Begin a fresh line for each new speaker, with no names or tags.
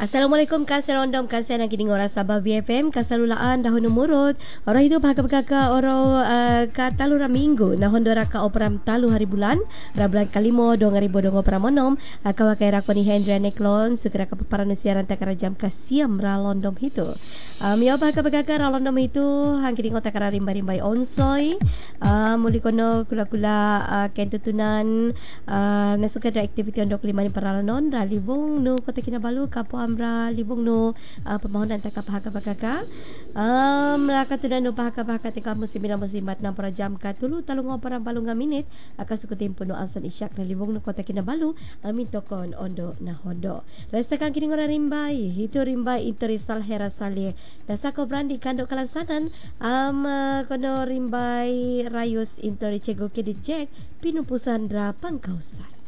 Assalamualaikum kasih rondom kasih nak kini ngora Sabah BFM kasalulaan dahun umurut orang hidup hakap orang ka talu minggu nahon dora ka operam talu hari bulan bulan kalimo 2020 operamonom kawakai rakoni Hendra Neklon sukira ka paparan siaran takara jam kasiam ralondom itu mio hakap ralondom itu hang kini ngota kara rimbai onsoi muli kono kula-kula kentutunan nasuka da aktiviti ondok lima ni paralonon ralibung nu kota Kinabalu kapo amra libung no pemahonan takap haka-haka mereka tunan no haka-haka tika musimat na para jam ka tulu talung parang balunga minit akan suku tempo no asan isyak na libung no kota Kinabalu mintokon ondo na hondo resta kang kini ngora rimbai ito Rizal Herasali dasako brandi kando kalansanan kono rimbai rayus into Richego Kedijek pinupusan dra pangkausan.